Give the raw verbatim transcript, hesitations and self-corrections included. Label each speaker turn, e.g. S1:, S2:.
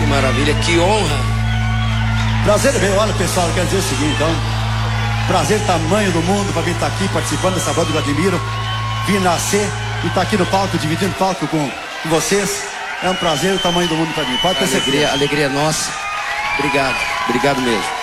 S1: maravilha, que honra.
S2: Prazer meu, olha pessoal, eu quero dizer o seguinte, então. Prazer tamanho do mundo para vir estar aqui participando dessa banda que eu admiro. Vim nascer e estar aqui no palco, dividindo palco com, com vocês. É um prazer o tamanho do mundo para mim. Pode ter certeza.
S1: Alegria, alegria nossa. Obrigado, obrigado mesmo.